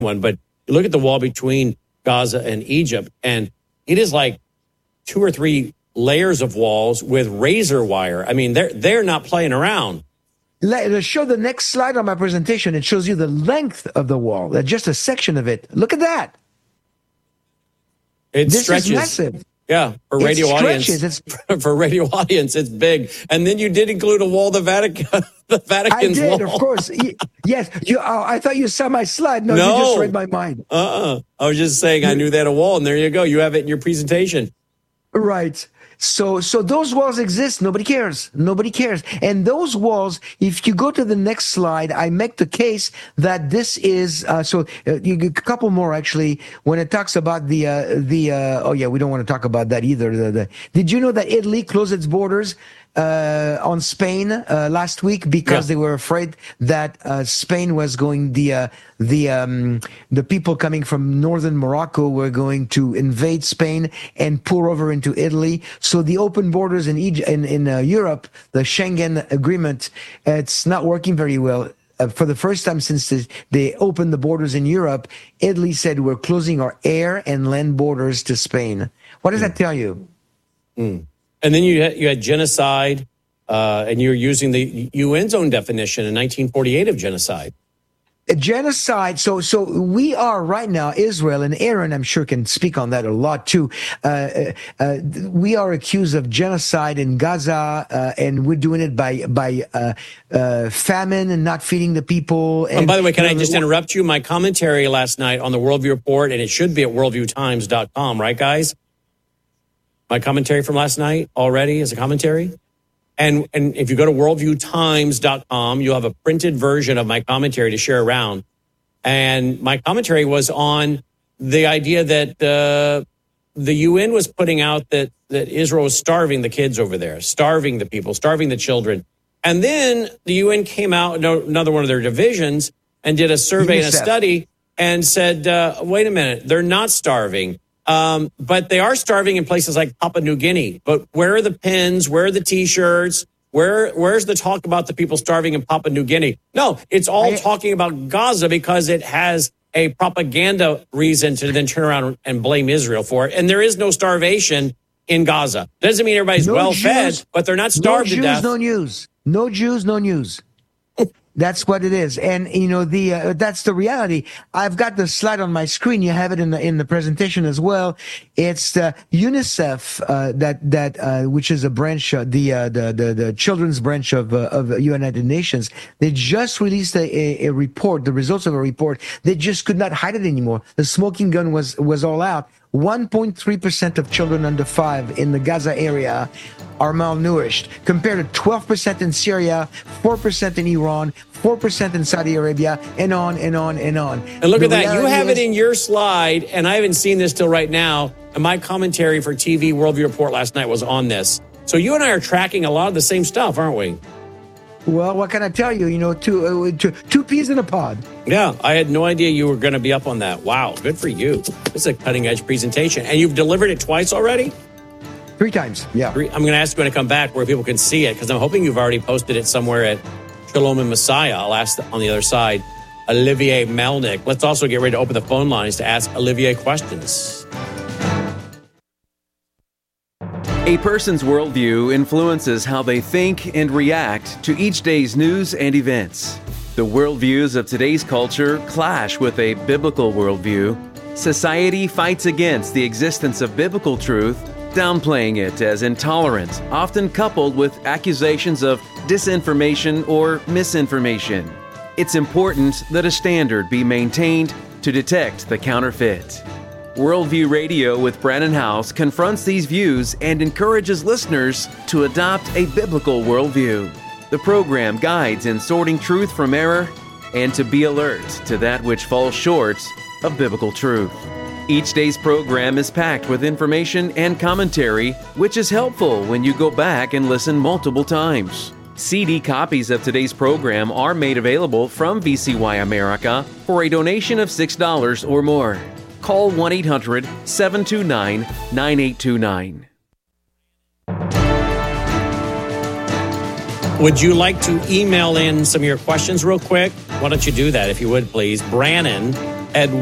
one, but you look at the wall between Gaza and Egypt, and it is like 2 or 3 layers of walls with razor wire. I mean, they're not playing around. Let's show the next slide on my presentation. It shows you the length of the wall. That's just a section of it. Look at that. This stretches. Is massive. Yeah, for radio audience. For radio audience, it's big. And then you did include a wall, the Vatican's wall. I did, wall. Of course. Yes. I thought you saw my slide. No, you just read my mind. I was just saying I knew they had a wall, and there you go. You have it in your presentation. Right. So those walls exist. Nobody cares. Nobody cares. And those walls, if you go to the next slide, I make the case that this is, a couple more actually, when it talks about we don't want to talk about that either. Did you know that Italy closed its borders on Spain last week because they were afraid that Spain was going the people coming from northern Morocco were going to invade Spain and pour over into Italy. So the open borders in Europe, the Schengen agreement, it's not working very well. For the first time since they opened the borders in Europe, Italy said we're closing our air and land borders to Spain. What does that tell you? And then you had genocide, and you're using the UN's own definition in 1948 of genocide. Genocide. So we are right now, Israel, and Aaron, I'm sure, can speak on that a lot too. We are accused of genocide in Gaza, and we're doing it by famine and not feeding the people. And by the way, can I just interrupt you? My commentary last night on the Worldview Report, and it should be at worldviewtimes.com, right, guys? My commentary from last night already is a commentary. And if you go to worldviewtimes.com, you'll have a printed version of my commentary to share around. And my commentary was on the idea that the UN was putting out that Israel was starving the kids over there, starving the people, starving the children. And then the UN came out, another one of their divisions, and did a survey and a study and said, wait a minute, they're not starving. But they are starving in places like Papua New Guinea. But where are the pins? Where are the T-shirts? Where's the talk about the people starving in Papua New Guinea? No, it's all talking about Gaza because it has a propaganda reason to then turn around and blame Israel for it. And there is no starvation in Gaza. Doesn't mean everybody's well-fed, but they're not starved to death. No Jews, no news. No news. That's what it is. And, that's the reality. I've got the slide on my screen. You have it in the presentation as well. It's UNICEF, which is a branch, the children's branch of United Nations. They just released a report, the results of a report. They just could not hide it anymore. The smoking gun was all out. 1.3% of children under 5 in the Gaza area are malnourished, compared to 12% in Syria, 4% in Iran, 4% in Saudi Arabia, and on and on and on. And look at that. You have it in your slide, and I haven't seen this till right now. And my commentary for TV Worldview Report last night was on this. So you and I are tracking a lot of the same stuff, aren't we? Well, what can I tell you? Two peas in a pod. Yeah, I had no idea you were going to be up on that. Wow, good for you. It's a cutting-edge presentation. And you've delivered it twice already? 3 times, yeah. I'm going to ask you when I come back where people can see it, because I'm hoping you've already posted it somewhere at Shalom and Messiah. I'll ask on the other side, Olivier Melnick. Let's also get ready to open the phone lines to ask Olivier questions. A person's worldview influences how they think and react to each day's news and events. The worldviews of today's culture clash with a biblical worldview. Society fights against the existence of biblical truth, downplaying it as intolerant, often coupled with accusations of disinformation or misinformation. It's important that a standard be maintained to detect the counterfeit. Worldview Radio with Brannon Howse confronts these views and encourages listeners to adopt a biblical worldview. The program guides in sorting truth from error and to be alert to that which falls short of biblical truth. Each day's program is packed with information and commentary, which is helpful when you go back and listen multiple times. CD copies of today's program are made available from VCY America for a donation of $6 or more. Call 1-800-729-9829. Would you like to email in some of your questions real quick? Why don't you do that if you would, please? Brannon Ed